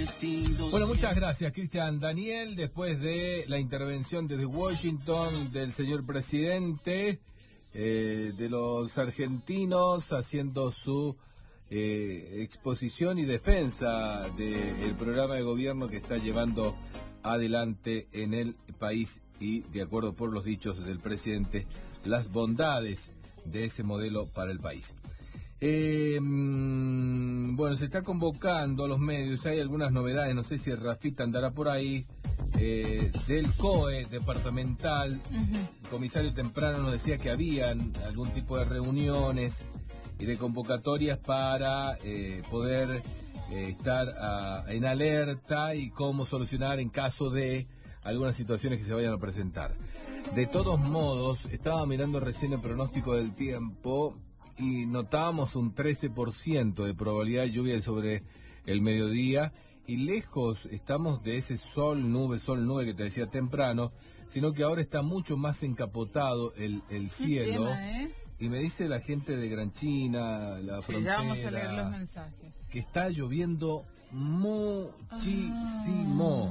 Bueno, muchas gracias, Cristian Daniel. Después de la intervención desde Washington del señor presidente, de los argentinos haciendo su exposición y defensa del programa de gobierno que está llevando adelante en el país y, de acuerdo por los dichos del presidente, las bondades de ese modelo para el país. Bueno, se está convocando a los medios, hay algunas novedades, no sé si Rafita andará por ahí, del COE departamental. El comisario temprano nos decía que habían algún tipo de reuniones y de convocatorias para poder estar en alerta y cómo solucionar en caso de algunas situaciones que se vayan a presentar. De todos modos, estaba mirando recién el pronóstico del tiempo y notábamos un 13% de probabilidad de lluvia sobre el mediodía, y lejos estamos de ese sol nube que te decía temprano, sino que ahora está mucho más encapotado el cielo. Tema, y me dice la gente de Gran China, la frontera, ya vamos a leer los mensajes, que está lloviendo muchísimo,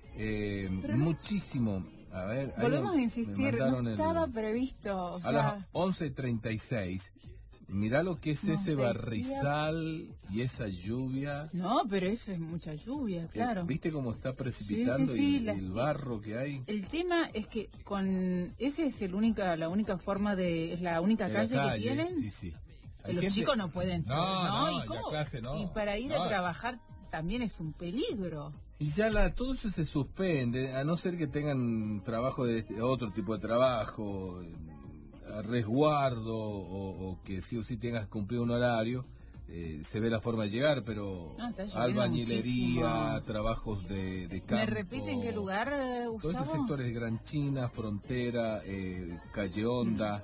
muchísimo. A ver, volvemos a insistir, no estaba previsto. O sea, a las 11:36. Mirá lo que es ese barrizal y esa lluvia. No, pero eso es mucha lluvia, claro. ¿Viste cómo está precipitando sí, y el barro que hay? El tema es que ese es la única forma es la única calle que tienen. Sí. Los chicos no pueden. No, ¿Y cómo? Clase no. Y para ir a trabajar también es un peligro. Y ya todo eso se suspende, a no ser que tengan trabajo de otro tipo de trabajo, a resguardo, o que sí o sí tengas que cumplir un horario, se ve la forma de llegar, pero albañilería, trabajos de campo. ¿Me repite en qué lugar, Gustavo? Todos esos sectores de Gran China, Frontera, Calle Honda,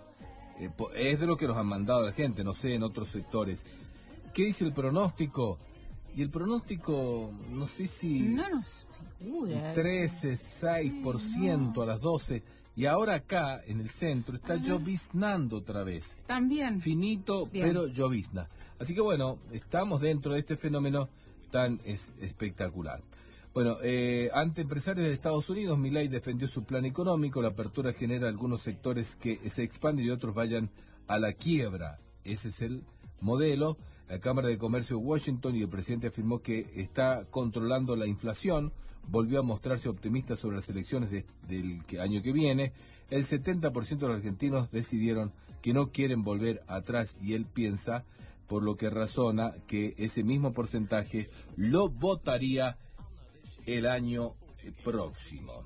es de lo que nos han mandado la gente, no sé, en otros sectores. ¿Qué dice el pronóstico? Y el pronóstico, no sé si... No nos figura. 13, 6% a las 12. Y ahora acá, en el centro, está lloviznando otra vez. También. Finito, bien, pero llovizna. Así que bueno, estamos dentro de este fenómeno tan espectacular. Bueno, ante empresarios de Estados Unidos, Milei defendió su plan económico. La apertura genera algunos sectores que se expanden y otros vayan a la quiebra. Ese es el modelo. La Cámara de Comercio de Washington y el presidente afirmó que está controlando la inflación. Volvió a mostrarse optimista sobre las elecciones del año que viene. El 70% de los argentinos decidieron que no quieren volver atrás y él piensa, por lo que razona, que ese mismo porcentaje lo votaría el año próximo.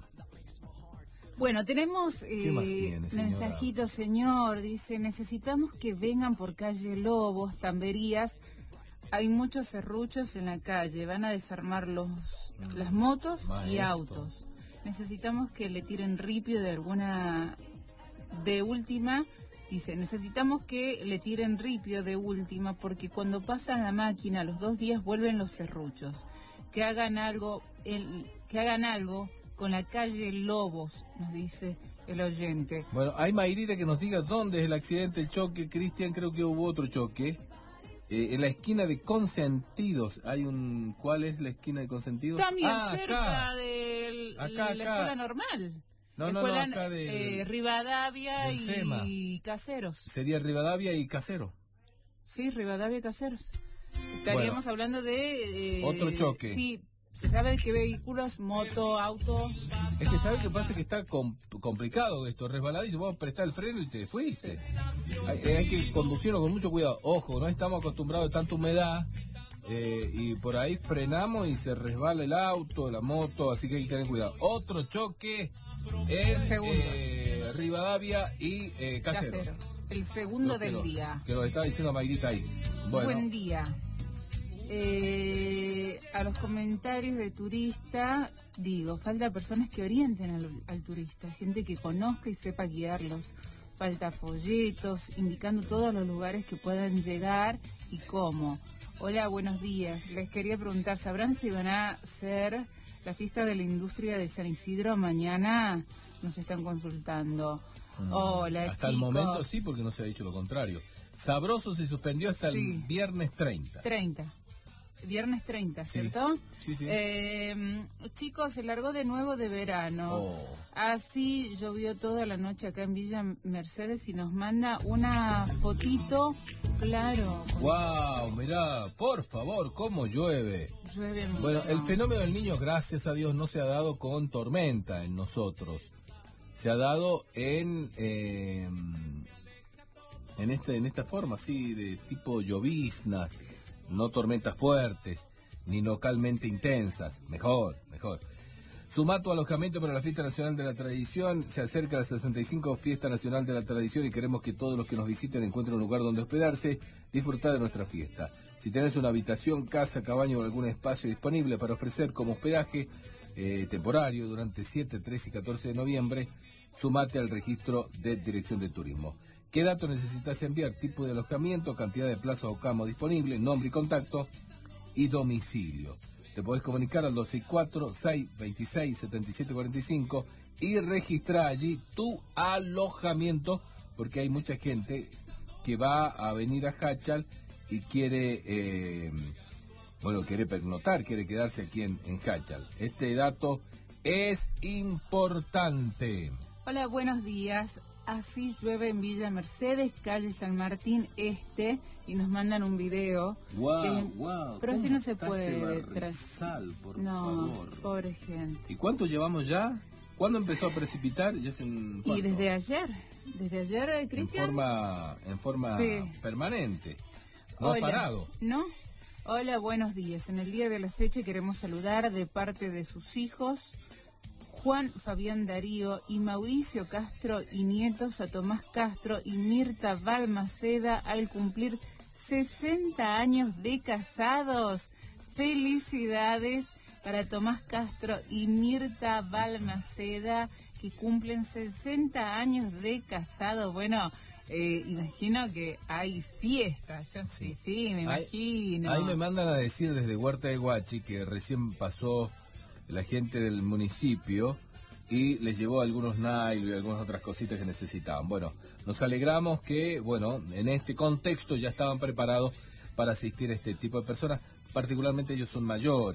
Bueno, tenemos ¿Qué más tiene, mensajitos, señor. Dice, necesitamos que vengan por calle Lobos, Tamberías. Hay muchos serruchos en la calle. Van a desarmar las motos y autos. Necesitamos que le tiren ripio de alguna... De última, dice, necesitamos que le tiren ripio de última porque cuando pasan la máquina, a los 2 días vuelven los serruchos. Que hagan algo con la calle Lobos, nos dice el oyente. Bueno, hay Mayrita que nos diga dónde es el accidente, el choque. Cristian, creo que hubo otro choque. En la esquina de Consentidos hay un... ¿Cuál es la esquina de Consentidos? También cerca de la escuela normal. No, acá de... Rivadavia y SEMA. Caseros. Sería Rivadavia y Casero. Sí, Rivadavia y Caseros. Estaríamos hablando de... otro choque. Sí, se sabe de qué vehículos, moto, auto... Es que sabe que pasa que está complicado esto, resbaladizo, vos prestás el freno y te fuiste. Hay que conducirlo con mucho cuidado. Ojo, no estamos acostumbrados a tanta humedad y por ahí frenamos y se resbala el auto, la moto, así que hay que tener cuidado. Otro choque en Rivadavia y Caseros. El segundo del día. Que lo estaba diciendo Mayrita ahí. Bueno. Buen día. A los comentarios de turista, digo, falta personas que orienten al turista, gente que conozca y sepa guiarlos. Falta folletos indicando todos los lugares que puedan llegar y cómo. Hola, buenos días. Les quería preguntar, ¿sabrán si van a hacer la fiesta de la industria de San Isidro mañana? Nos están consultando. Hola, hasta chicos. El momento sí, porque no se ha dicho lo contrario. Sabroso se suspendió hasta el viernes 30. Viernes 30, ¿cierto? Sí, sí. Chicos, se largó de nuevo de verano. Oh. Así llovió toda la noche acá en Villa Mercedes y nos manda una fotito, claro. ¡Wow! Mirá, por favor, cómo llueve. Llueve mucho. Bueno, el fenómeno del Niño, gracias a Dios, no se ha dado con tormenta en nosotros. Se ha dado en esta forma, así, de tipo lloviznas, no tormentas fuertes, ni localmente intensas. Mejor. Sumato alojamiento para la Fiesta Nacional de la Tradición. Se acerca la 65 Fiesta Nacional de la Tradición y queremos que todos los que nos visiten encuentren un lugar donde hospedarse, disfrutar de nuestra fiesta. Si tenés una habitación, casa, cabaña o algún espacio disponible para ofrecer como hospedaje temporario durante 7, 13 y 14 de noviembre, sumate al registro de Dirección de Turismo. ¿Qué datos necesitas enviar? Tipo de alojamiento, cantidad de plazas o camas disponibles, nombre y contacto y domicilio. Te podés comunicar al 264-626-7745 y registrar allí tu alojamiento, porque hay mucha gente que va a venir a Jáchal y quiere pernoctar, quiere quedarse aquí en Jáchal. Este dato es importante. Hola, buenos días. Así llueve en Villa Mercedes, calle San Martín Este, y nos mandan un video. Wow. Pero así no se puede. Por favor. Pobre gente. ¿Y cuánto llevamos ya? ¿Cuándo empezó a precipitar? Ya y desde ayer, Cristian. En forma sí. Permanente. No Hola. Ha parado. ¿No? Hola, buenos días. En el día de la fecha queremos saludar de parte de sus hijos, Juan Fabián Darío y Mauricio Castro y nietos, a Tomás Castro y Mirta Balmaceda al cumplir 60 años de casados. Felicidades para Tomás Castro y Mirta Balmaceda, que cumplen 60 años de casado. Bueno, imagino que hay fiesta. Yo sí, me imagino. Ahí me mandan a decir desde Huerta de Guachi que recién pasó la gente del municipio y les llevó algunos nylon y algunas otras cositas que necesitaban. Bueno, nos alegramos que, en este contexto ya estaban preparados para asistir a este tipo de personas, particularmente ellos son mayores.